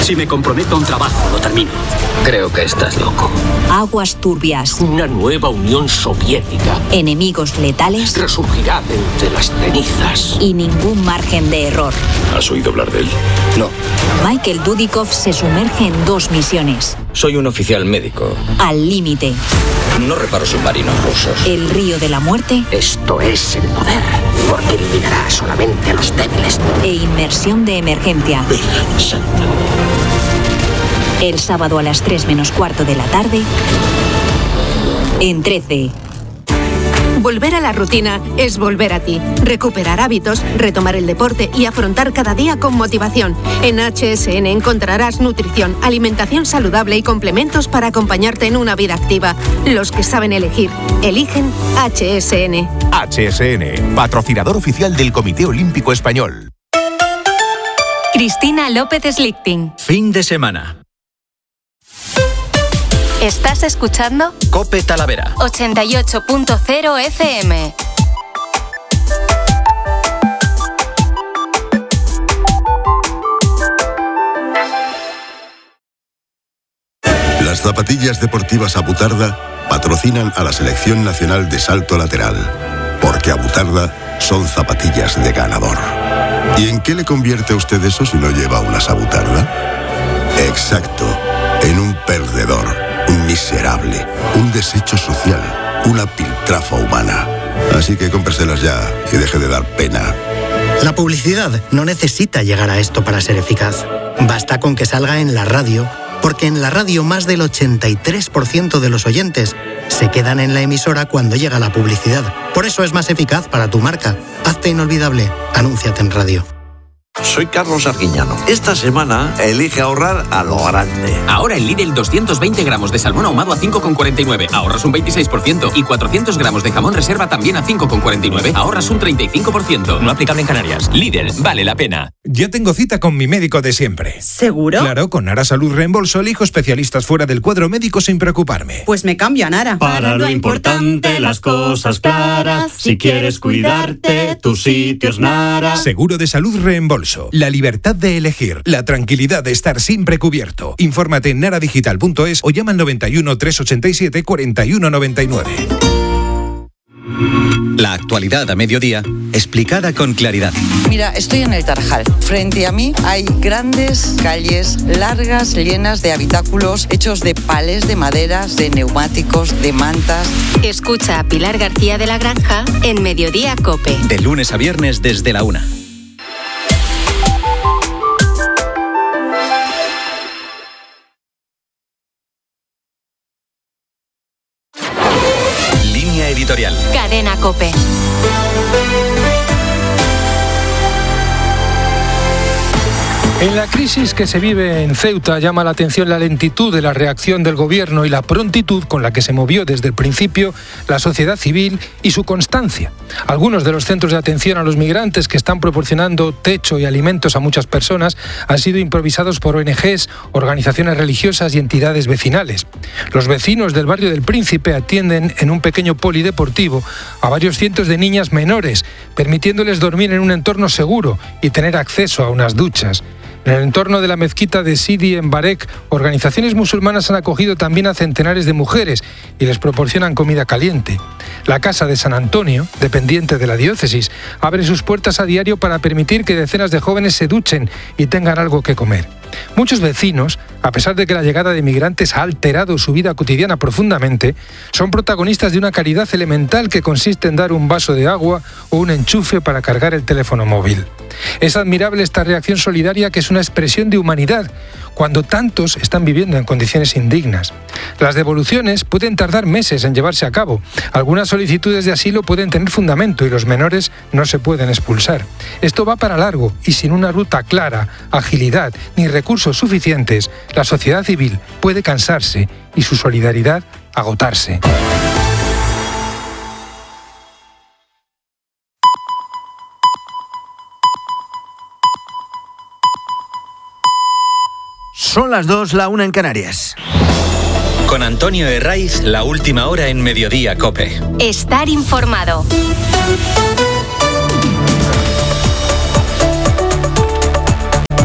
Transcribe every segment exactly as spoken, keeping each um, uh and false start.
Si me comprometo a un trabajo, lo termino. Creo que estás loco. Aguas turbias. Una nueva Unión Soviética. Enemigos letales. Resurgirá de entre las cenizas. Y ningún margen de error. ¿Has oído hablar de él? No. Michael Dudikoff se sumerge en dos misiones. Soy un oficial médico. Al límite. No reparo submarinos rusos. El río de la muerte. Esto es el poder, porque eliminará solamente a los débiles. E inmersión de emergencia. Virgen Santa. El sábado a las tres menos cuarto de la tarde. En trece. Volver a la rutina es volver a ti. Recuperar hábitos, retomar el deporte y afrontar cada día con motivación. En H S N encontrarás nutrición, alimentación saludable y complementos para acompañarte en una vida activa. Los que saben elegir, eligen H S N. H S N, patrocinador oficial del Comité Olímpico Español. Cristina López Slichting. Fin de semana. ¿Estás escuchando? COPE Talavera. ochenta y ocho punto cero F M. Las zapatillas deportivas Abutarda patrocinan a la Selección Nacional de Salto Lateral, porque Abutarda son zapatillas de ganador. ¿Y en qué le convierte a usted eso si no lleva unas Abutarda? Exacto, en un perdedor. Un miserable, un desecho social, una piltrafa humana. Así que cómpreselas ya y deje de dar pena. La publicidad no necesita llegar a esto para ser eficaz. Basta con que salga en la radio, porque en la radio más del ochenta y tres por ciento de los oyentes se quedan en la emisora cuando llega la publicidad. Por eso es más eficaz para tu marca. Hazte inolvidable. Anúnciate en radio. Soy Carlos Arguiñano. Esta semana elige ahorrar a lo grande. Ahora en Lidl doscientos veinte gramos de salmón ahumado a cinco con cuarenta y nueve. Ahorras un veintiséis por ciento. Y cuatrocientos gramos de jamón reserva también a cinco con cuarenta y nueve. Ahorras un treinta y cinco por ciento. No aplicable en Canarias. Lidl, vale la pena. Ya tengo cita con mi médico de siempre. ¿Seguro? Claro, con Nara Salud Reembolso elijo especialistas fuera del cuadro médico sin preocuparme. Pues me cambio a Nara. Para lo importante, las cosas claras. Si quieres cuidarte, tu sitio es Nara. Seguro de salud Reembolso. La libertad de elegir. La tranquilidad de estar siempre cubierto. Infórmate en naradigital punto es o llama al noventa y uno, trescientos ochenta y siete, cuarenta y uno noventa y nueve. La actualidad a mediodía, explicada con claridad. Mira, estoy en el Tarajal. Frente a mí hay grandes calles largas, llenas de habitáculos hechos de palés de maderas, de neumáticos, de mantas. Escucha a Pilar García de la Granja en Mediodía COPE. De lunes a viernes desde la una. Editorial. Cadena COPE. En la crisis que se vive en Ceuta llama la atención la lentitud de la reacción del gobierno y la prontitud con la que se movió desde el principio la sociedad civil y su constancia. Algunos de los centros de atención a los migrantes que están proporcionando techo y alimentos a muchas personas han sido improvisados por O N Ges, organizaciones religiosas y entidades vecinales. Los vecinos del barrio del Príncipe atienden en un pequeño polideportivo a varios cientos de niñas menores, permitiéndoles dormir en un entorno seguro y tener acceso a unas duchas. En el entorno de la mezquita de Sidi en Barek, organizaciones musulmanas han acogido también a centenares de mujeres y les proporcionan comida caliente. La Casa de San Antonio, dependiente de la diócesis, abre sus puertas a diario para permitir que decenas de jóvenes se duchen y tengan algo que comer. Muchos vecinos, a pesar de que la llegada de migrantes ha alterado su vida cotidiana profundamente, son protagonistas de una caridad elemental que consiste en dar un vaso de agua o un enchufe para cargar el teléfono móvil. Es admirable esta reacción solidaria que es una expresión de humanidad, cuando tantos están viviendo en condiciones indignas. Las devoluciones pueden tardar meses en llevarse a cabo. Algunas solicitudes de asilo pueden tener fundamento y los menores no se pueden expulsar. Esto va para largo y sin una ruta clara, agilidad ni recursos suficientes, la sociedad civil puede cansarse y su solidaridad agotarse. Son las dos, la una en Canarias. Con Antonio Herraiz, la última hora en Mediodía COPE. Estar informado.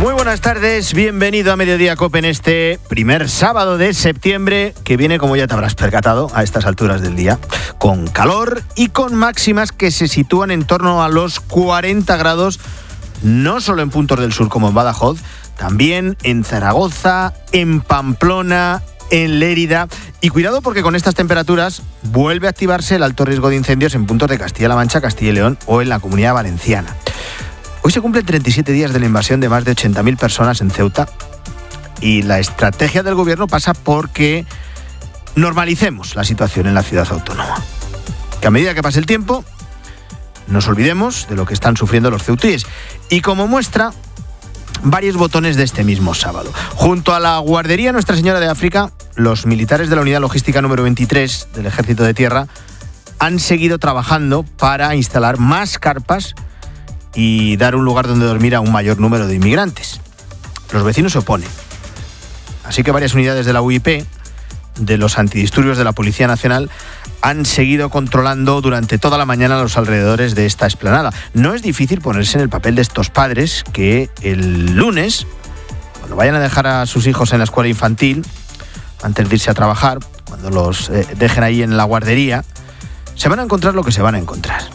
Muy buenas tardes, bienvenido a Mediodía Cope en este primer sábado de septiembre, que viene, como ya te habrás percatado, a estas alturas del día, con calor y con máximas que se sitúan en torno a los cuarenta grados, no solo en puntos del sur como en Badajoz, también en Zaragoza, en Pamplona, en Lérida. Y cuidado, porque con estas temperaturas vuelve a activarse el alto riesgo de incendios en puntos de Castilla-La Mancha, Castilla y León o en la Comunidad Valenciana. Hoy se cumplen treinta y siete días de la invasión de más de ochenta mil personas en Ceuta, y la estrategia del gobierno pasa por que normalicemos la situación en la ciudad autónoma. Que a medida que pase el tiempo, nos olvidemos de lo que están sufriendo los ceutíes. Y como muestra, varios botones de este mismo sábado. Junto a la guardería Nuestra Señora de África, los militares de la Unidad Logística número veintitrés del Ejército de Tierra han seguido trabajando para instalar más carpas y dar un lugar donde dormir a un mayor número de inmigrantes. Los vecinos se oponen. Así que varias unidades de la U I P, de los antidisturbios de la Policía Nacional, han seguido controlando durante toda la mañana los alrededores de esta explanada. No es difícil ponerse en el papel de estos padres que el lunes, cuando vayan a dejar a sus hijos en la escuela infantil, antes de irse a trabajar, cuando los eh, dejen ahí en la guardería, se van a encontrar lo que se van a encontrar.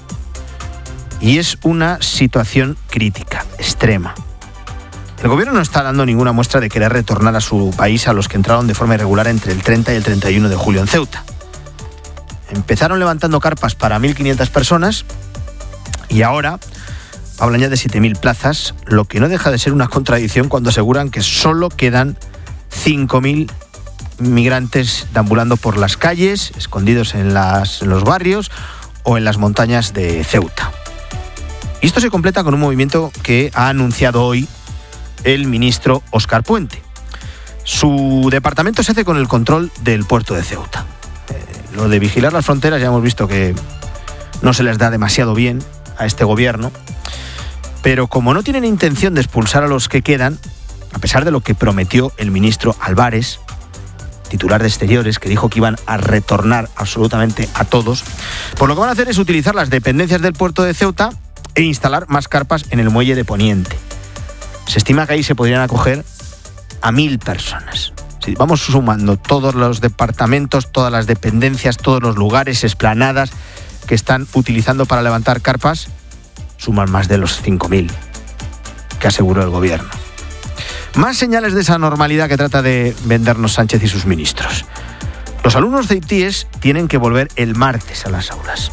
Y es una situación crítica, extrema. El gobierno no está dando ninguna muestra de querer retornar a su país a los que entraron de forma irregular entre el treinta y el treinta y uno de julio en Ceuta. Empezaron levantando carpas para mil quinientas personas y ahora hablan ya de siete mil plazas, lo que no deja de ser una contradicción cuando aseguran que solo quedan cinco mil migrantes deambulando por las calles, escondidos en, las, en los barrios o en las montañas de Ceuta. Y esto se completa con un movimiento que ha anunciado hoy el ministro Óscar Puente. Su departamento se hace con el control del puerto de Ceuta. Eh, lo de vigilar las fronteras ya hemos visto que no se les da demasiado bien a este gobierno, pero como no tienen intención de expulsar a los que quedan, a pesar de lo que prometió el ministro Álvarez, titular de Exteriores, que dijo que iban a retornar absolutamente a todos, pues lo que van a hacer es utilizar las dependencias del puerto de Ceuta e instalar más carpas en el muelle de Poniente. Se estima que ahí se podrían acoger a mil personas. Si vamos sumando todos los departamentos, todas las dependencias, todos los lugares, explanadas que están utilizando para levantar carpas, suman más de los cinco mil que aseguró el gobierno. Más señales de esa normalidad que trata de vendernos Sánchez y sus ministros. Los alumnos ceutíes tienen que volver el martes a las aulas.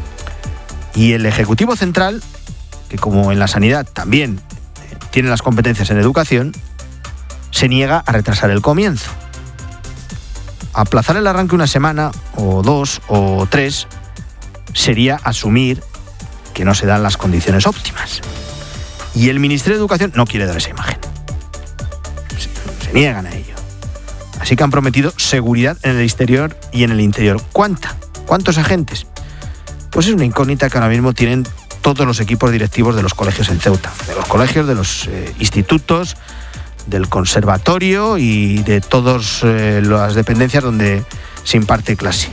Y el Ejecutivo Central, que como en la sanidad también tiene las competencias en educación, se niega a retrasar el comienzo. Aplazar el arranque una semana, o dos, o tres, sería asumir que no se dan las condiciones óptimas. Y el Ministerio de Educación no quiere dar esa imagen. Se, se niegan a ello. Así que han prometido seguridad en el exterior y en el interior. ¿Cuánta? ¿Cuántos agentes? Pues es una incógnita que ahora mismo tienen todos los equipos directivos de los colegios en Ceuta. De los colegios, de los eh, institutos, del conservatorio y de todas eh, las dependencias donde se imparte clase.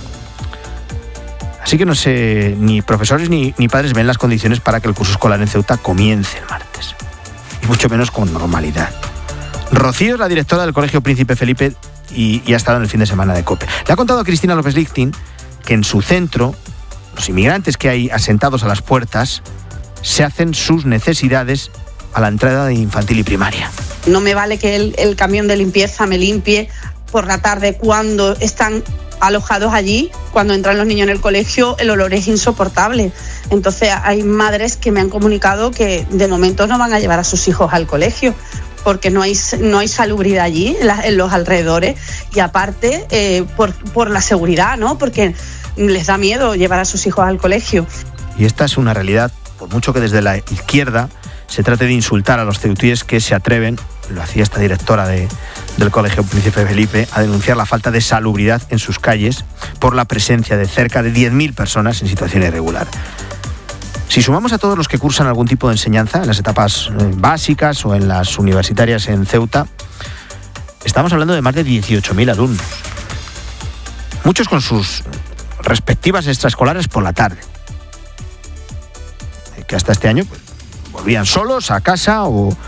Así que no sé, ni profesores ni, ni padres ven las condiciones para que el curso escolar en Ceuta comience el martes. Y mucho menos con normalidad. Rocío es la directora del Colegio Príncipe Felipe y, y ha estado en el fin de semana de COPE. Le ha contado a Cristina López Lichtin que en su centro los inmigrantes que hay asentados a las puertas se hacen sus necesidades a la entrada de infantil y primaria. No me vale que el, el camión de limpieza me limpie por la tarde cuando están alojados allí. Cuando entran los niños en el colegio, el olor es insoportable. Entonces hay madres que me han comunicado que de momento no van a llevar a sus hijos al colegio porque no hay, no hay salubridad allí, en, la, en los alrededores, y aparte eh, por, por la seguridad, ¿no? Porque les da miedo llevar a sus hijos al colegio. Y esta es una realidad, por mucho que desde la izquierda se trate de insultar a los ceutíes que se atreven, lo hacía esta directora de, del Colegio Príncipe Felipe, a denunciar la falta de salubridad en sus calles por la presencia de cerca de diez mil personas en situación irregular. Si sumamos a todos los que cursan algún tipo de enseñanza en las etapas básicas o en las universitarias en Ceuta, estamos hablando de más de dieciocho mil alumnos. Muchos con sus respectivas extraescolares por la tarde, que hasta este año pues, volvían solos a casa o,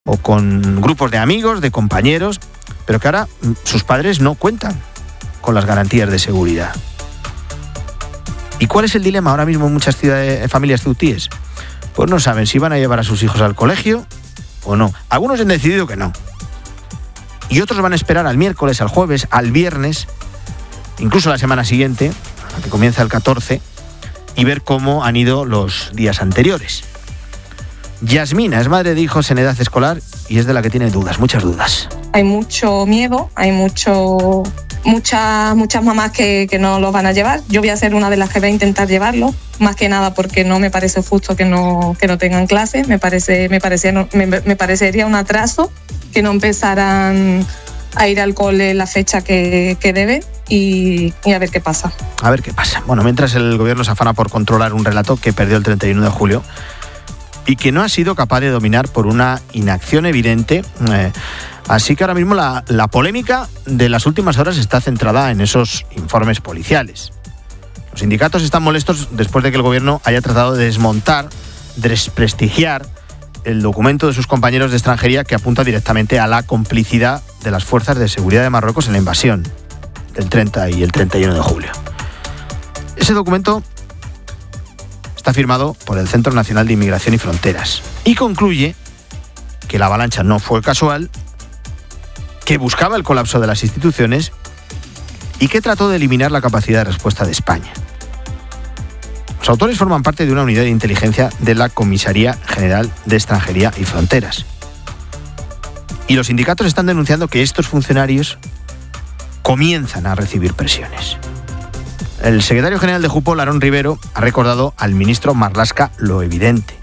o con grupos de amigos, de compañeros, pero que ahora sus padres no cuentan con las garantías de seguridad. ¿Y cuál es el dilema ahora mismo en muchas ciudades, familias ceutíes? Pues no saben si van a llevar a sus hijos al colegio o no. Algunos han decidido que no. Y otros van a esperar al miércoles, al jueves, al viernes, incluso la semana siguiente, que comienza el catorce, y ver cómo han ido los días anteriores. Yasmina es madre de hijos en edad escolar y es de la que tiene dudas, muchas dudas. Hay mucho miedo, hay mucho, muchas, muchas mamás que, que no los van a llevar. Yo voy a ser una de las que va a intentar llevarlo, más que nada porque no me parece justo que no, que no tengan clases. Me, parece, me, parecía, me, me parecería un atraso que no empezaran a ir al cole en la fecha que, que debe y, y a ver qué pasa. A ver qué pasa. Bueno, mientras el gobierno se afana por controlar un relato que perdió el treinta y uno de julio y que no ha sido capaz de dominar por una inacción evidente. Eh, así que ahora mismo la, la polémica de las últimas horas está centrada en esos informes policiales. Los sindicatos están molestos después de que el gobierno haya tratado de desmontar, desprestigiar el documento de sus compañeros de extranjería que apunta directamente a la complicidad de las fuerzas de seguridad de Marruecos en la invasión del treinta y el treinta y uno de julio. Ese documento está firmado por el Centro Nacional de Inmigración y Fronteras y concluye que la avalancha no fue casual, que buscaba el colapso de las instituciones y que trató de eliminar la capacidad de respuesta de España. Los autores forman parte de una unidad de inteligencia de la Comisaría General de Extranjería y Fronteras. Y los sindicatos están denunciando que estos funcionarios comienzan a recibir presiones. El secretario general de Jupol, Aarón Rivero, ha recordado al ministro Marlaska lo evidente.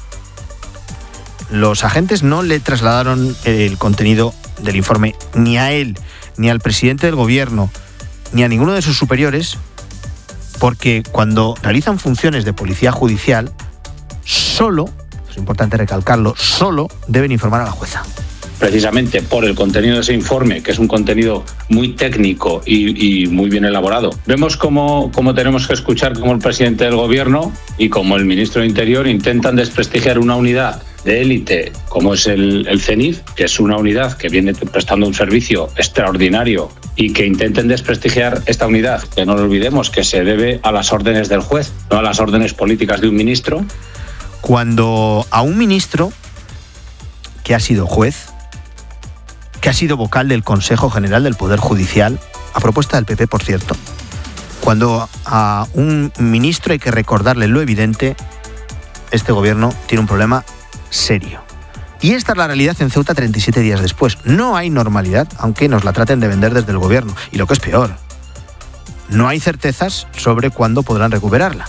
Los agentes no le trasladaron el contenido del informe ni a él, ni al presidente del gobierno, ni a ninguno de sus superiores, porque cuando realizan funciones de policía judicial, solo, es importante recalcarlo, solo deben informar a la jueza. Precisamente por el contenido de ese informe, que es un contenido muy técnico y, y muy bien elaborado. Vemos cómo, cómo tenemos que escuchar cómo el presidente del gobierno y como el ministro de Interior intentan desprestigiar una unidad de élite como es el, el CENIF, que es una unidad que viene prestando un servicio extraordinario, y que intenten desprestigiar esta unidad, que no lo olvidemos, que se debe a las órdenes del juez, no a las órdenes políticas de un ministro. Cuando a un ministro que ha sido juez, que ha sido vocal del Consejo General del Poder Judicial, a propuesta del P P, por cierto, cuando a un ministro hay que recordarle lo evidente, este gobierno tiene un problema serio. Y esta es la realidad en Ceuta treinta y siete días después. No hay normalidad, aunque nos la traten de vender desde el gobierno. Y lo que es peor, no hay certezas sobre cuándo podrán recuperarla.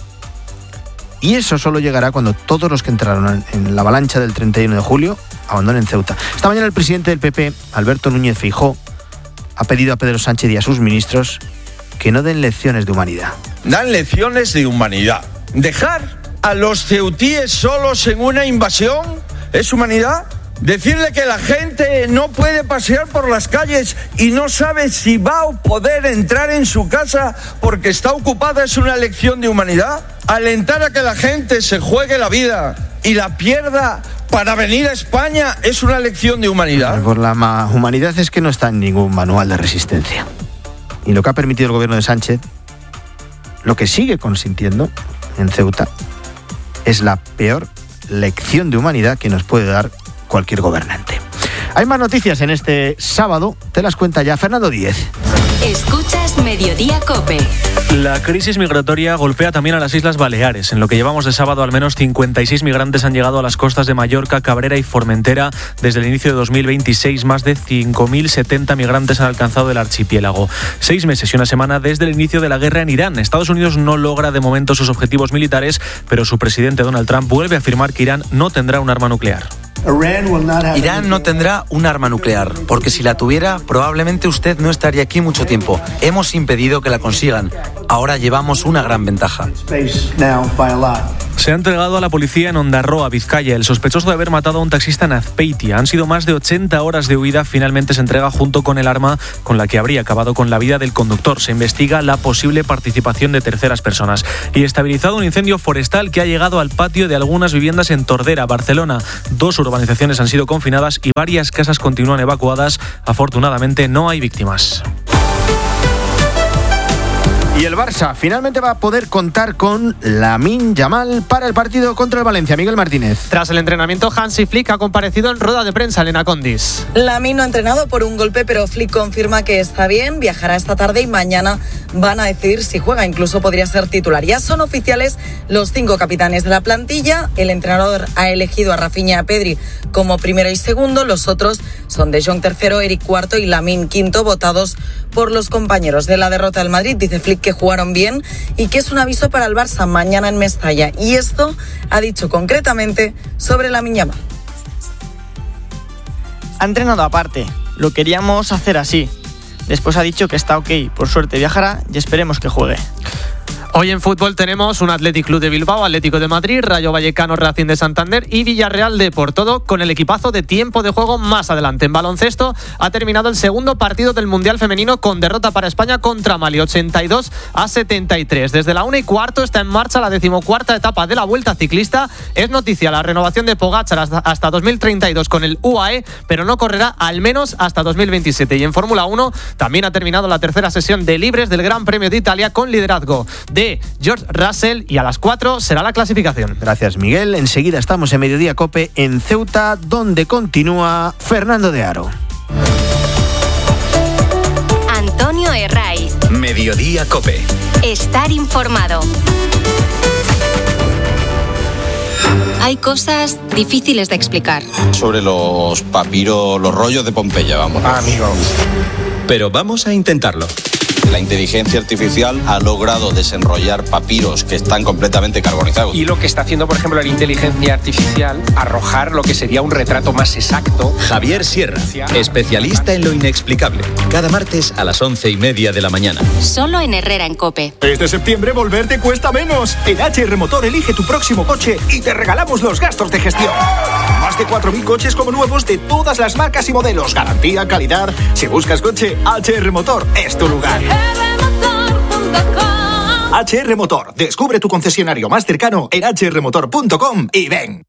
Y eso solo llegará cuando todos los que entraron en la avalancha del treinta y uno de julio abandonen Ceuta. Esta mañana el presidente del P P, Alberto Núñez Feijóo, ha pedido a Pedro Sánchez y a sus ministros que no den lecciones de humanidad. Dan lecciones de humanidad. Dejar a los ceutíes solos en una invasión ¿es humanidad? Decirle que la gente no puede pasear por las calles y no sabe si va a poder entrar en su casa porque está ocupada es una lección de humanidad. Alentar a que la gente se juegue la vida y la pierda para venir a España es una lección de humanidad. Por la ma- humanidad es que no está en ningún manual de resistencia. Y lo que ha permitido el gobierno de Sánchez, lo que sigue consintiendo en Ceuta, es la peor lección de humanidad que nos puede dar cualquier gobernante. Hay más noticias en este sábado, te las cuenta ya Fernando Díez. Escuchas Mediodía COPE. La crisis migratoria golpea también a las Islas Baleares. En lo que llevamos de sábado, al menos cincuenta y seis migrantes han llegado a las costas de Mallorca, Cabrera y Formentera. Desde el inicio de dos mil veintiséis, más de cinco mil setenta migrantes han alcanzado el archipiélago. Seis meses y una semana desde el inicio de la guerra en Irán. Estados Unidos no logra de momento sus objetivos militares, pero su presidente Donald Trump vuelve a afirmar que Irán no tendrá un arma nuclear. Irán no tendrá un arma nuclear, porque si la tuviera, probablemente usted no estaría aquí mucho tiempo. Hemos impedido que la consigan. Ahora llevamos una gran ventaja. Se ha entregado a la policía en Ondarroa, Vizcaya, el sospechoso de haber matado a un taxista en Azpeitia. Han sido más de ochenta horas de huida. Finalmente se entrega junto con el arma con la que habría acabado con la vida del conductor. Se investiga la posible participación de terceras personas. Y estabilizado un incendio forestal que ha llegado al patio de algunas viviendas en Tordera, Barcelona. Dos urbanizaciones han sido confinadas y varias casas continúan evacuadas. Afortunadamente no hay víctimas. Y el Barça finalmente va a poder contar con Lamine Yamal para el partido contra el Valencia. Miguel Martínez. Tras el entrenamiento, Hansi Flick ha comparecido en rueda de prensa. Elena Condis. Lamine no ha entrenado por un golpe, pero Flick confirma que está bien, viajará esta tarde y mañana van a decidir si juega. Incluso podría ser titular. Ya son oficiales los cinco capitanes de la plantilla. El entrenador ha elegido a Rafinha y a Pedri como primero y segundo. Los otros son De Jong tercero, Eric cuarto y Lamine quinto, votados por los compañeros. De la derrota del Madrid, dice Flick que jugaron bien y que es un aviso para el Barça mañana en Mestalla. Y esto ha dicho concretamente sobre Lamine Yamal. Ha entrenado aparte, lo queríamos hacer así. Después ha dicho que está ok, por suerte viajará y esperemos que juegue. Hoy en fútbol tenemos un Athletic Club de Bilbao, Atlético de Madrid, Rayo Vallecano, Racing de Santander y Villarreal de por todo con el equipazo de tiempo de juego más adelante. En baloncesto ha terminado el segundo partido del Mundial Femenino con derrota para España contra Mali, ochenta y dos a setenta y tres. Desde la una y cuarto está en marcha la decimocuarta etapa de la Vuelta Ciclista. Es noticia la renovación de Pogačar hasta, hasta dos mil treinta y dos con el U A E, pero no correrá al menos hasta dos mil veintisiete. Y en Fórmula uno también ha terminado la tercera sesión de libres del Gran Premio de Italia con liderazgo de George Russell y a las cuatro será la clasificación. Gracias, Miguel. Enseguida estamos en Mediodía Cope en Ceuta, donde continúa Fernando de Aro. Antonio Herraiz. Mediodía Cope. Estar informado. Hay cosas difíciles de explicar. Sobre los papiros, los rollos de Pompeya, vamos. Ah, amigo. Pero vamos a intentarlo. La inteligencia artificial ha logrado desenrollar papiros que están completamente carbonizados. Y lo que está haciendo, por ejemplo, la inteligencia artificial, arrojar lo que sería un retrato más exacto. Javier Sierra, especialista en lo inexplicable. Cada martes a las once y media de la mañana. Solo en Herrera en COPE. Este septiembre volver te cuesta menos. En H R Motor elige tu próximo coche y te regalamos los gastos de gestión. Más de cuatro mil coches como nuevos de todas las marcas y modelos. Garantía, calidad. Si buscas coche, H R Motor es tu lugar. H R Motor. Descubre tu concesionario más cercano en h r motor punto com y ven.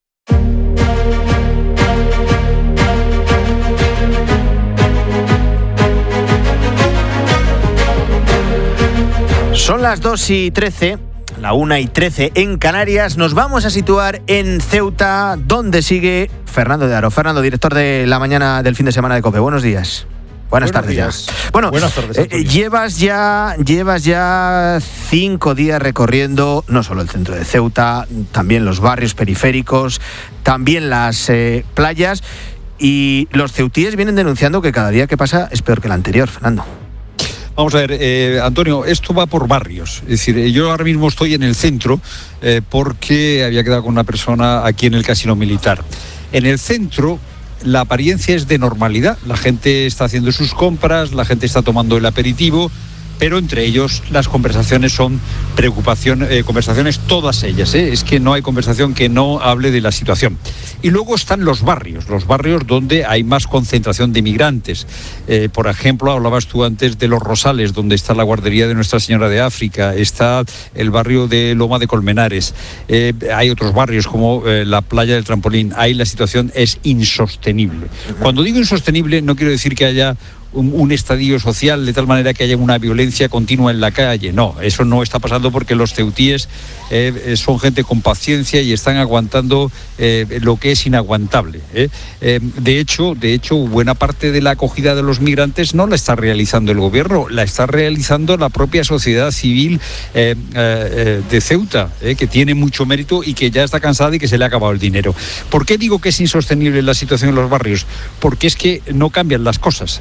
Son las dos y trece, la una y trece en Canarias. Nos vamos a situar en Ceuta, donde sigue Fernando de Aro. Fernando, director de la mañana del fin de semana de COPE. Buenos días. Buenas tardes días. ya. Bueno, Buenas tardes, eh, llevas ya llevas ya cinco días recorriendo no solo el centro de Ceuta, también los barrios periféricos, también las eh, playas, y los ceutíes vienen denunciando que cada día que pasa es peor que el anterior, Fernando. Vamos a ver, eh, Antonio, esto va por barrios. Es decir, yo ahora mismo estoy en el centro eh, porque había quedado con una persona aquí en el Casino Militar. En el centro la apariencia es de normalidad, la gente está haciendo sus compras, la gente está tomando el aperitivo, pero entre ellos las conversaciones son preocupación, eh, conversaciones todas ellas, ¿eh? Es que no hay conversación que no hable de la situación. Y luego están los barrios, los barrios donde hay más concentración de migrantes. Eh, por ejemplo, hablabas tú antes de Los Rosales, donde está la guardería de Nuestra Señora de África, está el barrio de Loma de Colmenares, eh, hay otros barrios como eh, la Playa del Trampolín. Ahí la situación es insostenible. Cuando digo insostenible no quiero decir que haya Un, un estadio social de tal manera que haya una violencia continua en la calle. No, eso no está pasando porque los ceutíes eh, son gente con paciencia y están aguantando eh, lo que es inaguantable. ¿eh? Eh, de hecho, de hecho, buena parte de la acogida de los migrantes no la está realizando el gobierno, la está realizando la propia sociedad civil eh, eh, de Ceuta, eh, que tiene mucho mérito y que ya está cansada y que se le ha acabado el dinero. ¿Por qué digo que es insostenible la situación en los barrios? Porque es que no cambian las cosas. Es decir,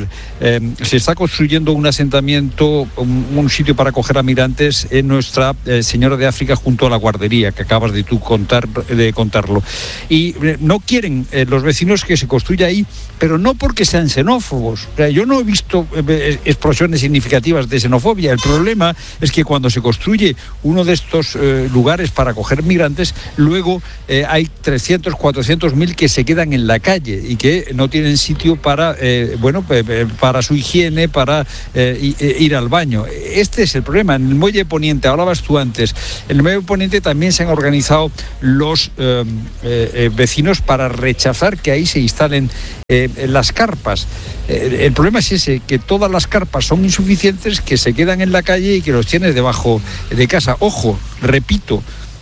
decir, eh, se está construyendo un asentamiento, un, un sitio para acoger a migrantes en Nuestra eh, Señora de África junto a la guardería, que acabas de tú contar, de contarlo. Y eh, no quieren eh, los vecinos que se construya ahí, pero no porque sean xenófobos. O sea, yo no he visto eh, explosiones significativas de xenofobia. El problema es que cuando se construye uno de estos eh, lugares para acoger migrantes, luego eh, hay trescientos, cuatrocientos mil que se quedan en la calle y que no tienen sitio para, eh, bueno, para su higiene, para eh, ir al baño. Este es el problema. En el Muelle Poniente, hablabas tú antes, en el Muelle Poniente también se han organizado los eh, eh, vecinos para rechazar que ahí se instalen eh, las carpas. Eh, el problema es ese, que todas las carpas son insuficientes, que se quedan en la calle y que los tienes debajo de casa. Ojo, repito,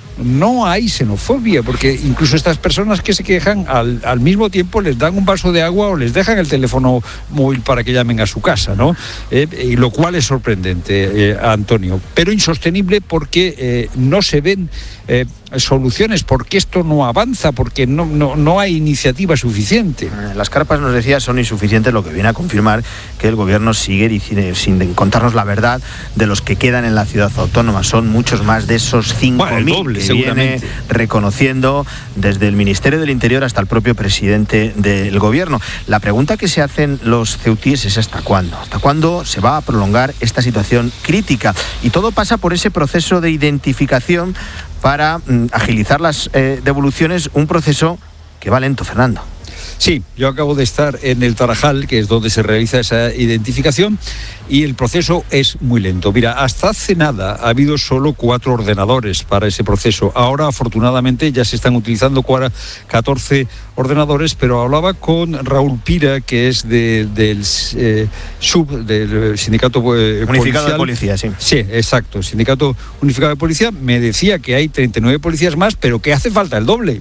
no hay xenofobia, porque incluso estas personas que se quejan al, al mismo tiempo les dan un vaso de agua o les dejan el teléfono móvil para que llamen a su casa, ¿no? Eh, y lo cual es sorprendente, eh, Antonio, pero insostenible porque eh, no se ven eh, soluciones, porque esto no avanza, porque no, no, no hay iniciativa suficiente. Las carpas, nos decía, son insuficientes, lo que viene a confirmar que el gobierno sigue sin contarnos la verdad de los que quedan en la ciudad autónoma. Son muchos más de esos cinco mil bueno, que viene reconociendo desde el Ministerio del Interior hasta el propio presidente del gobierno. La pregunta que se hacen los ceutíes es ¿hasta cuándo? ¿Hasta cuándo se va a prolongar esta situación crítica? Y todo pasa por ese proceso de identificación para mm, agilizar las eh, devoluciones, un proceso que va lento, Fernando. Sí, yo acabo de estar en el Tarajal, que es donde se realiza esa identificación, y el proceso es muy lento. Mira, hasta hace nada ha habido solo cuatro ordenadores para ese proceso. Ahora, afortunadamente, ya se están utilizando catorce ordenadores, pero hablaba con Raúl Pira, que es de, del eh, sub, del sindicato eh, unificado policial. de policía, sí. Sí, exacto, sindicato unificado de policía. Me decía que hay treinta y nueve policías más, pero que hace falta el doble.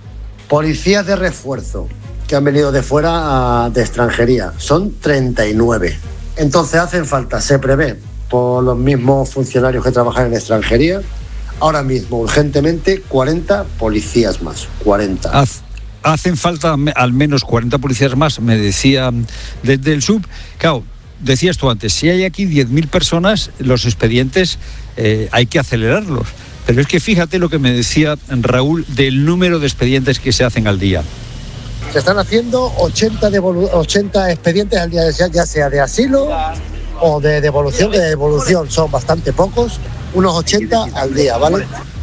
Policías de refuerzo que han venido de fuera, de extranjería, son treinta y nueve. Entonces hacen falta, se prevé, por los mismos funcionarios que trabajan en extranjería, ahora mismo, urgentemente, cuarenta policías más, cuarenta. Haz, hacen falta al menos cuarenta policías más, me decía desde el sub. Claro, decías tú antes, si hay aquí diez mil personas, los expedientes eh, hay que acelerarlos. Pero es que fíjate lo que me decía Raúl del número de expedientes que se hacen al día. Se están haciendo ochenta, devolu- ochenta expedientes al día, ya sea de asilo o de devolución, que de devolución son bastante pocos, unos ochenta al día, ¿vale?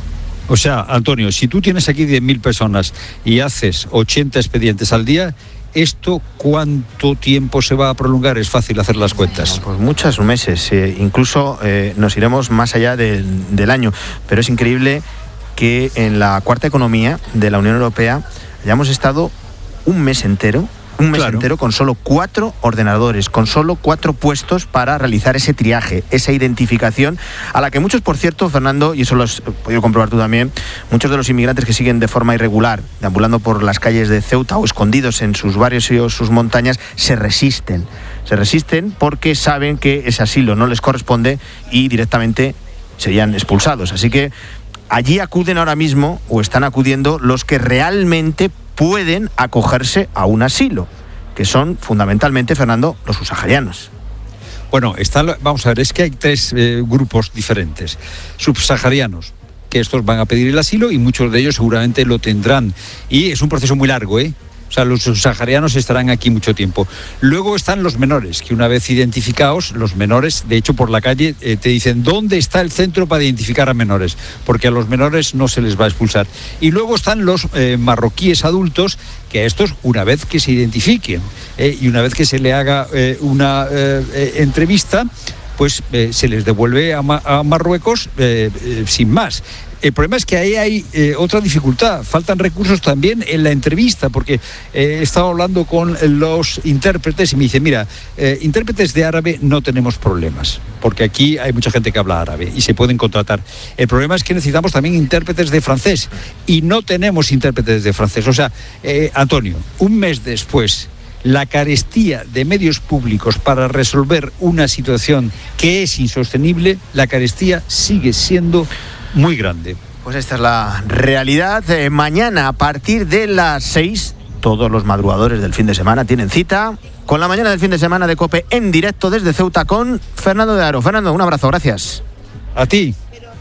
O sea, Antonio, si tú tienes aquí diez mil personas y haces ochenta expedientes al día, ¿esto cuánto tiempo se va a prolongar? Es fácil hacer las cuentas. Pues muchos meses, eh, incluso eh, nos iremos más allá de, del año, pero es increíble que en la cuarta economía de la Unión Europea hayamos estado un mes entero, un mes claro. entero con solo cuatro ordenadores, con solo cuatro puestos para realizar ese triaje, esa identificación, a la que muchos, por cierto, Fernando, y eso lo has podido comprobar tú también, muchos de los inmigrantes que siguen de forma irregular, deambulando por las calles de Ceuta o escondidos en sus barrios y sus montañas, se resisten. Se resisten porque saben que ese asilo no les corresponde y directamente serían expulsados. Así que allí acuden ahora mismo, o están acudiendo, los que realmente pueden acogerse a un asilo, que son fundamentalmente, Fernando, los subsaharianos. Bueno, está, vamos a ver, es que hay tres eh, grupos diferentes. Subsaharianos, que estos van a pedir el asilo y muchos de ellos seguramente lo tendrán. Y es un proceso muy largo, ¿eh? O sea, los subsaharianos estarán aquí mucho tiempo. Luego están los menores, que una vez identificados, los menores, de hecho por la calle, eh, te dicen ¿dónde está el centro para identificar a menores? Porque a los menores no se les va a expulsar. Y luego están los eh, marroquíes adultos, que a estos, una vez que se identifiquen eh, y una vez que se le haga eh, una eh, eh, entrevista, pues eh, se les devuelve a, Ma- a Marruecos eh, eh, sin más. El problema es que ahí hay eh, otra dificultad, faltan recursos también en la entrevista, porque eh, he estado hablando con los intérpretes y me dicen, mira, eh, intérpretes de árabe no tenemos problemas, porque aquí hay mucha gente que habla árabe y se pueden contratar. El problema es que necesitamos también intérpretes de francés y no tenemos intérpretes de francés. O sea, eh, Antonio, un mes después, la carestía de medios públicos para resolver una situación que es insostenible, la carestía sigue siendo muy grande. Pues esta es la realidad. Eh, mañana a partir de las seis, todos los madrugadores del fin de semana tienen cita con la mañana del fin de semana de COPE en directo desde Ceuta con Fernando de Aro. Fernando, un abrazo, gracias. A ti.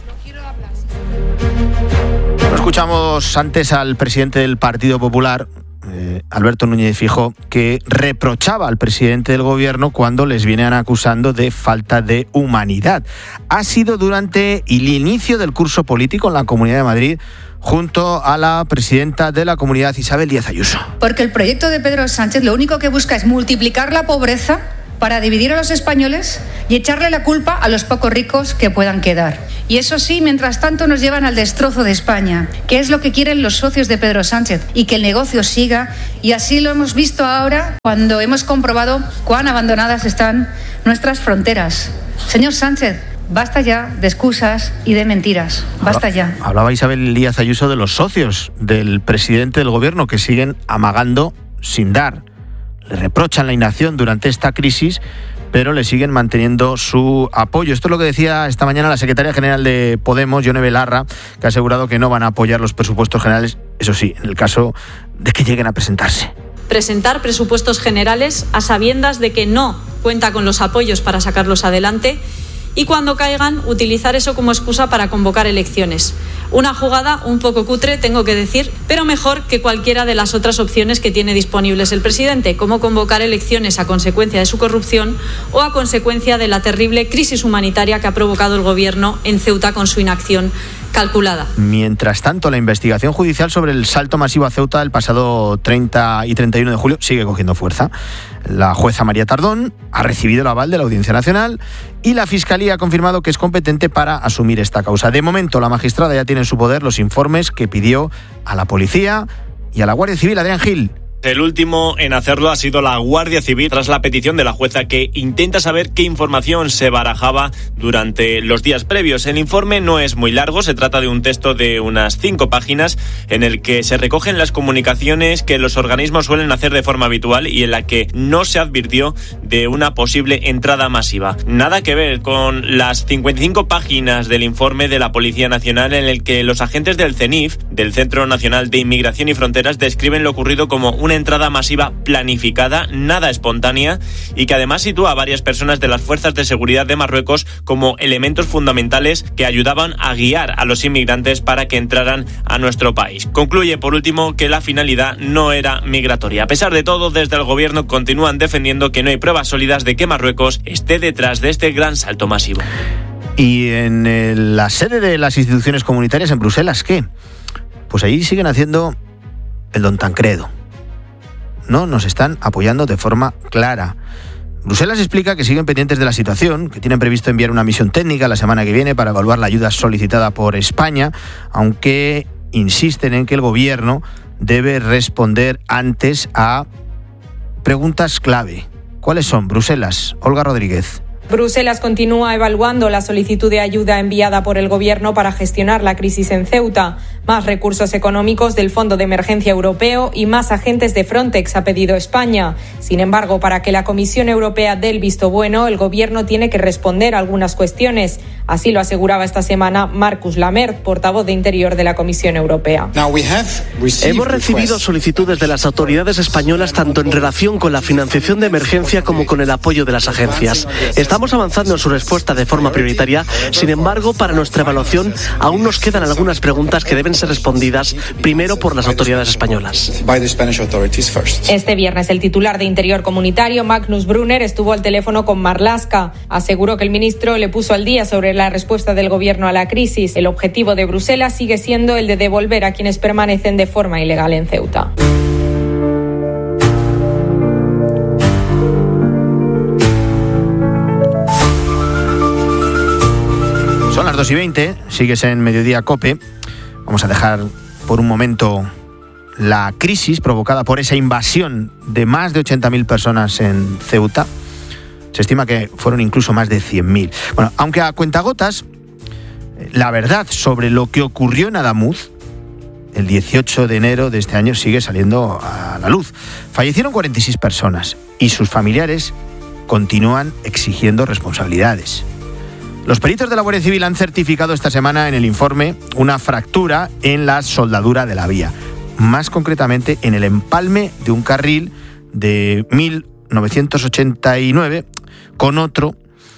Escuchamos antes al presidente del Partido Popular, eh, Alberto Núñez Feijóo, que reprochaba al presidente del gobierno cuando les vienen acusando de falta de humanidad. Ha sido durante el inicio del curso político en la Comunidad de Madrid, junto a la presidenta de la Comunidad, Isabel Díaz Ayuso. Porque el proyecto de Pedro Sánchez lo único que busca es multiplicar la pobreza para dividir a los españoles y echarle la culpa a los pocos ricos que puedan quedar. Y eso sí, mientras tanto nos llevan al destrozo de España, que es lo que quieren los socios de Pedro Sánchez, y que el negocio siga. Y así lo hemos visto ahora cuando hemos comprobado cuán abandonadas están nuestras fronteras. Señor Sánchez, basta ya de excusas y de mentiras. Basta ya. Hablaba Isabel Díaz Ayuso de los socios del presidente del gobierno que siguen amagando sin dar. Le reprochan la inacción durante esta crisis, pero le siguen manteniendo su apoyo. Esto es lo que decía esta mañana la secretaria general de Podemos, Yone Belarra, que ha asegurado que no van a apoyar los presupuestos generales, eso sí, en el caso de que lleguen a presentarse. Presentar presupuestos generales a sabiendas de que no cuenta con los apoyos para sacarlos adelante, y cuando caigan, utilizar eso como excusa para convocar elecciones. Una jugada un poco cutre, tengo que decir, pero mejor que cualquiera de las otras opciones que tiene disponibles el presidente, como convocar elecciones a consecuencia de su corrupción o a consecuencia de la terrible crisis humanitaria que ha provocado el gobierno en Ceuta con su inacción calculada. Mientras tanto, la investigación judicial sobre el salto masivo a Ceuta del pasado treinta y treinta y uno de julio sigue cogiendo fuerza. La jueza María Tardón ha recibido el aval de la Audiencia Nacional y la Fiscalía ha confirmado que es competente para asumir esta causa. De momento, la magistrada ya tiene en su poder los informes que pidió a la policía y a la Guardia Civil. Adrián Gil. El último en hacerlo ha sido la Guardia Civil tras la petición de la jueza que intenta saber qué información se barajaba durante los días previos. El informe no es muy largo, se trata de un texto de unas cinco páginas en el que se recogen las comunicaciones que los organismos suelen hacer de forma habitual y en la que no se advirtió de una posible entrada masiva. Nada que ver con las cincuenta y cinco páginas del informe de la Policía Nacional en el que los agentes del CENIF, del Centro Nacional de Inmigración y Fronteras, describen lo ocurrido como una entrada masiva planificada, nada espontánea, y que además sitúa a varias personas de las fuerzas de seguridad de Marruecos como elementos fundamentales que ayudaban a guiar a los inmigrantes para que entraran a nuestro país. Concluye, por último, que la finalidad no era migratoria. A pesar de todo, desde el gobierno continúan defendiendo que no hay pruebas sólidas de que Marruecos esté detrás de este gran salto masivo. Y en el, la sede de las instituciones comunitarias en Bruselas, ¿qué? Pues allí siguen haciendo el Don Tancredo. No nos están apoyando de forma clara. Bruselas explica que siguen pendientes de la situación, que tienen previsto enviar una misión técnica la semana que viene para evaluar la ayuda solicitada por España, aunque insisten en que el gobierno debe responder antes a preguntas clave. ¿Cuáles son? Bruselas, Olga Rodríguez. Bruselas continúa evaluando la solicitud de ayuda enviada por el Gobierno para gestionar la crisis en Ceuta. Más recursos económicos del Fondo de Emergencia Europeo y más agentes de Frontex ha pedido España. Sin embargo, para que la Comisión Europea dé el visto bueno, el Gobierno tiene que responder a algunas cuestiones. Así lo aseguraba esta semana Marcus Lamert, portavoz de Interior de la Comisión Europea. Hemos recibido solicitudes de las autoridades españolas tanto en relación con la financiación de emergencia como con el apoyo de las agencias. Estamos avanzando en su respuesta de forma prioritaria. Sin embargo, para nuestra evaluación aún nos quedan algunas preguntas que deben ser respondidas primero por las autoridades españolas. Este viernes el titular de Interior Comunitario, Magnus Brunner, estuvo al teléfono con Marlaska. Aseguró que el ministro le puso al día sobre la respuesta del gobierno a la crisis. El objetivo de Bruselas sigue siendo el de devolver a quienes permanecen de forma ilegal en Ceuta. Son las dos y veinte, sigues en Mediodía COPE. Vamos a dejar por un momento la crisis provocada por esa invasión de más de ochenta mil personas en Ceuta. Se estima que fueron incluso más de cien mil. Bueno, aunque a cuentagotas, la verdad sobre lo que ocurrió en Adamuz el dieciocho de enero de este año sigue saliendo a la luz. Fallecieron cuarenta y seis personas y sus familiares continúan exigiendo responsabilidades. Los peritos de la Guardia Civil han certificado esta semana en el informe una fractura en la soldadura de la vía, más concretamente en el empalme de un carril de mil novecientos ochenta y nueve, con otro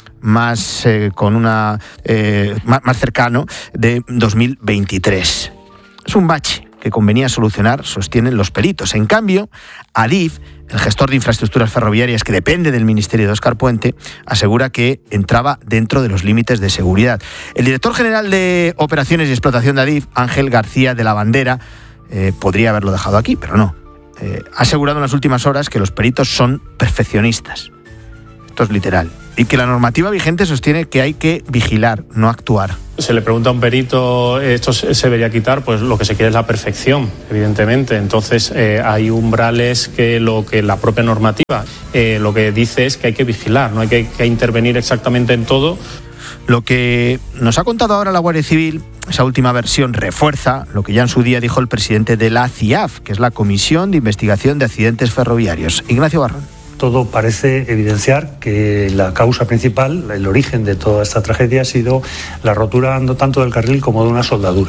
más eh, con una eh, más, más cercano de dos mil veintitrés. Es un bache que convenía solucionar, sostienen los peritos. En cambio, Adif, el gestor de infraestructuras ferroviarias que depende del ministerio de Óscar Puente, asegura que entraba dentro de los límites de seguridad. El director general de Operaciones y Explotación de Adif, Ángel García de la Bandera, eh, podría haberlo dejado aquí, pero no. Eh, ha asegurado en las últimas horas que los peritos son perfeccionistas. Esto es literal. Y que la normativa vigente sostiene que hay que vigilar, no actuar. Se le pregunta a un perito, esto se debería quitar, pues lo que se quiere es la perfección, evidentemente. Entonces eh, hay umbrales que lo que la propia normativa eh, lo que dice es que hay que vigilar, no hay que, que intervenir exactamente en todo. Lo que nos ha contado ahora la Guardia Civil, esa última versión, refuerza lo que ya en su día dijo el presidente de la C I A F, que es la Comisión de Investigación de Accidentes Ferroviarios, Ignacio Barrón. Todo parece evidenciar que la causa principal, el origen de toda esta tragedia ha sido la rotura no tanto del carril como de una soldadura.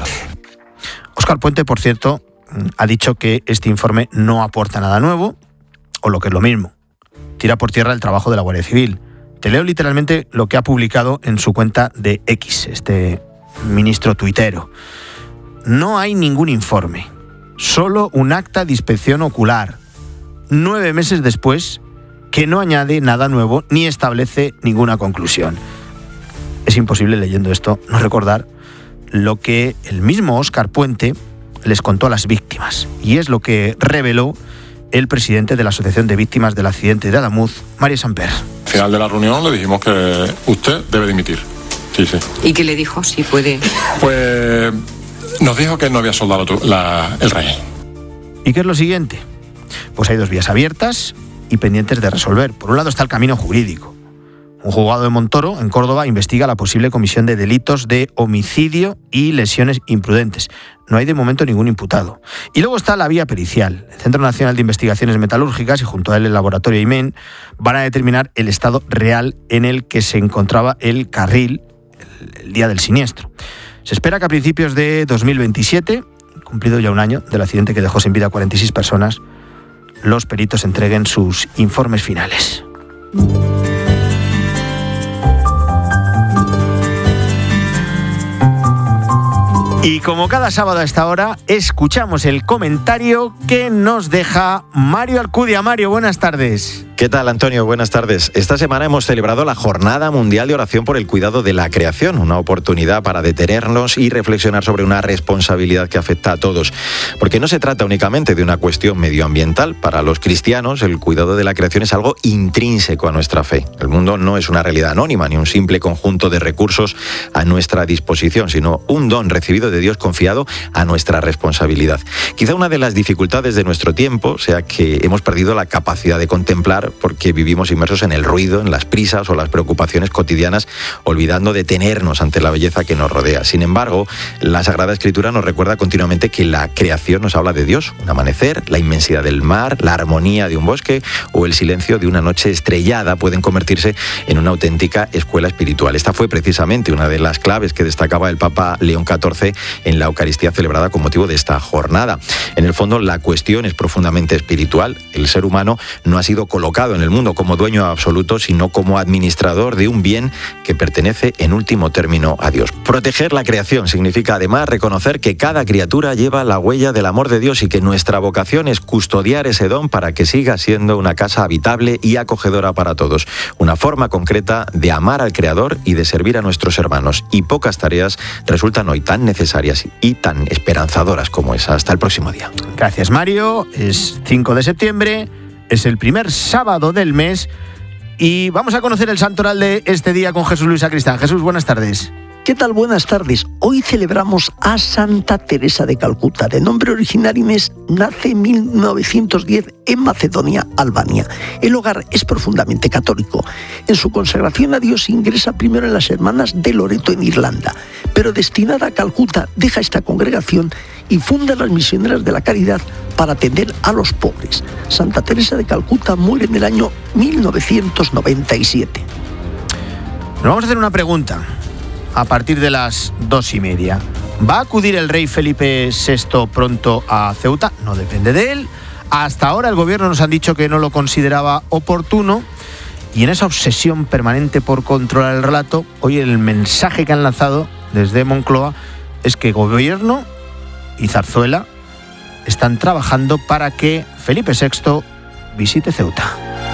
Óscar Puente, por cierto, ha dicho que este informe no aporta nada nuevo, o lo que es lo mismo, tira por tierra el trabajo de la Guardia Civil. Te leo literalmente lo que ha publicado en su cuenta de X, este ministro tuitero. No hay ningún informe, solo un acta de inspección ocular. Nueve meses después, que no añade nada nuevo ni establece ninguna conclusión. Es imposible, leyendo esto, no recordar lo que el mismo Óscar Puente les contó a las víctimas. Y es lo que reveló el presidente de la Asociación de Víctimas del Accidente de Adamuz, Mario Samper. Al final de la reunión le dijimos que usted debe dimitir. Sí, sí. ¿Y qué le dijo? Si puede. Pues nos dijo que no había soldado la, el rey. ¿Y qué es lo siguiente? Pues hay dos vías abiertas y pendientes de resolver. Por un lado está el camino jurídico. Un juzgado de Montoro, en Córdoba, investiga la posible comisión de delitos de homicidio y lesiones imprudentes. No hay de momento ningún imputado. Y luego está la vía pericial. El Centro Nacional de Investigaciones Metalúrgicas y junto a él el laboratorio I M E N van a determinar el estado real en el que se encontraba el carril el, el día del siniestro. Se espera que a principios de dos mil veintisiete, cumplido ya un año del accidente que dejó sin vida a cuarenta y seis personas, los peritos entreguen sus informes finales. Y como cada sábado a esta hora, escuchamos el comentario que nos deja Mario Alcudia. Mario, buenas tardes. ¿Qué tal, Antonio? Buenas tardes. Esta semana hemos celebrado la Jornada Mundial de Oración por el Cuidado de la Creación, una oportunidad para detenernos y reflexionar sobre una responsabilidad que afecta a todos. Porque no se trata únicamente de una cuestión medioambiental. Para los cristianos, el cuidado de la creación es algo intrínseco a nuestra fe. El mundo no es una realidad anónima, ni un simple conjunto de recursos a nuestra disposición, sino un don recibido de Dios confiado a nuestra responsabilidad. Quizá una de las dificultades de nuestro tiempo sea que hemos perdido la capacidad de contemplar porque vivimos inmersos en el ruido, en las prisas o las preocupaciones cotidianas, olvidando detenernos ante la belleza que nos rodea. Sin embargo, la Sagrada Escritura nos recuerda continuamente que la creación nos habla de Dios, un amanecer, la inmensidad del mar, la armonía de un bosque o el silencio de una noche estrellada pueden convertirse en una auténtica escuela espiritual. Esta fue precisamente una de las claves que destacaba el Papa León catorce en la Eucaristía celebrada con motivo de esta jornada. En el fondo, la cuestión es profundamente espiritual. El ser humano no ha sido colocado en el mundo como dueño absoluto, sino como administrador de un bien que pertenece en último término a Dios. Proteger la creación significa además reconocer que cada criatura lleva la huella del amor de Dios y que nuestra vocación es custodiar ese don para que siga siendo una casa habitable y acogedora para todos. Una forma concreta de amar al Creador y de servir a nuestros hermanos. Y pocas tareas resultan hoy tan necesarias y tan esperanzadoras como esa. Hasta el próximo día. Gracias, Mario. Es cinco de septiembre. Es el primer sábado del mes y vamos a conocer el santoral de este día con Jesús Luis Sacristán. Jesús, buenas tardes. ¿Qué tal? Buenas tardes. Hoy celebramos a Santa Teresa de Calcuta. De nombre original Inés, nace en mil novecientos diez en Macedonia, Albania. El hogar es profundamente católico. En su consagración a Dios ingresa primero en las Hermanas de Loreto en Irlanda, pero destinada a Calcuta deja esta congregación y funda las Misioneras de la Caridad para atender a los pobres. Santa Teresa de Calcuta muere en el año mil novecientos noventa y siete. Nos vamos a hacer una pregunta. A partir de las dos y media, ¿va a acudir el rey Felipe sexto pronto a Ceuta? No depende de él. Hasta ahora el gobierno nos han dicho que no lo consideraba oportuno, y en esa obsesión permanente por controlar el relato, hoy el mensaje que han lanzado desde Moncloa es que gobierno y Zarzuela están trabajando para que Felipe sexto visite Ceuta.